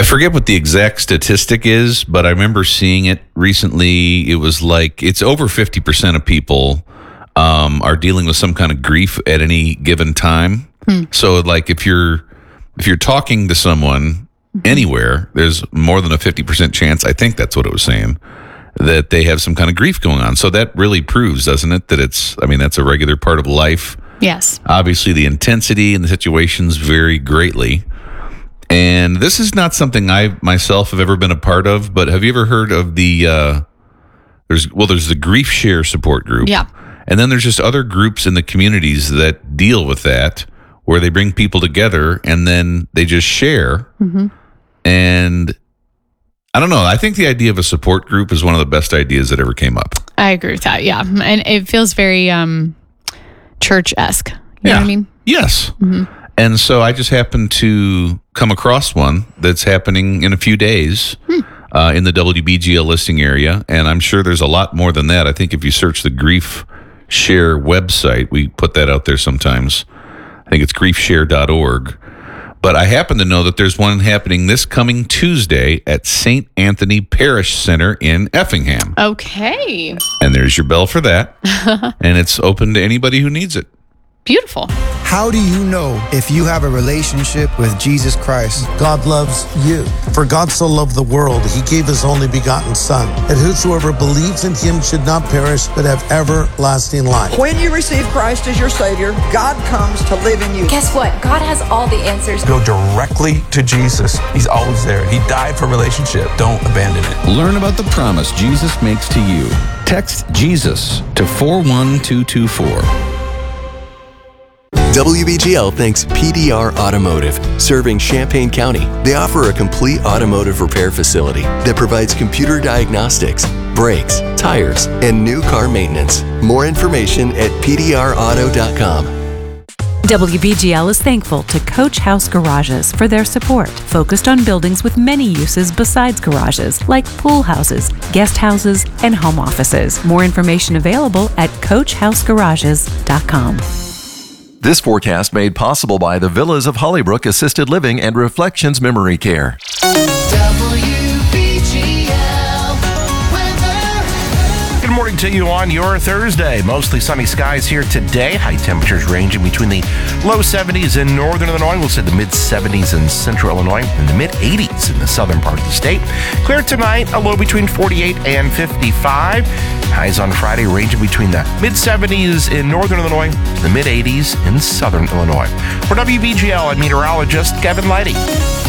forget what the exact statistic is, but I remember seeing it recently. It was like it's over 50% of people are dealing with some kind of grief at any given time. So, like, if you're talking to someone anywhere, there's more than a 50% chance. I think that's what it was saying, that they have some kind of grief going on. So that really proves, doesn't it, that that's a regular part of life. Yes. Obviously, the intensity and the situations vary greatly. And this is not something I myself have ever been a part of, but have you ever heard of there's the Grief Share support group. Yeah. And then there's just other groups in the communities that deal with that, where they bring people together and then they just share. Mm-hmm. And I don't know. I think the idea of a support group is one of the best ideas that ever came up. I agree with that. Yeah. And it feels very church-esque. You know what I mean? Yes. Mm-hmm. And so I just happened to come across one that's happening in a few days in the WBGL listing area. And I'm sure there's a lot more than that. I think if you search the Grief Share website, we put that out there sometimes. I think it's griefshare.org. But I happen to know that there's one happening this coming Tuesday at St. Anthony Parish Center in Effingham. Okay. And there's your bell for that. And it's open to anybody who needs it. Beautiful. How do you know if you have a relationship with Jesus Christ? God loves you. For God so loved the world, he gave his only begotten Son, that whosoever believes in him should not perish, but have everlasting life. When you receive Christ as your Savior, God comes to live in you. Guess what? God has all the answers. Go directly to Jesus. He's always there. He died for relationship. Don't abandon it. Learn about the promise Jesus makes to you. Text Jesus to 41224. WBGL thanks PDR Automotive, serving Champaign County. They offer a complete automotive repair facility that provides computer diagnostics, brakes, tires, and new car maintenance. More information at pdrauto.com. WBGL is thankful to Coach House Garages for their support, focused on buildings with many uses besides garages, like pool houses, guest houses, and home offices. More information available at coachhousegarages.com. This forecast made possible by the Villas of Hollybrook Assisted Living and Reflections Memory Care. Good morning to you on your Thursday. Mostly sunny skies here today. High temperatures ranging between the low 70s in northern Illinois. We'll say the mid 70s in central Illinois and the mid 80s in the southern part of the state. Clear tonight, a low between 48 and 55. Highs on Friday ranging between the mid 70s in northern Illinois and the mid 80s in southern Illinois. For WBGL, I'm meteorologist Kevin Leidy.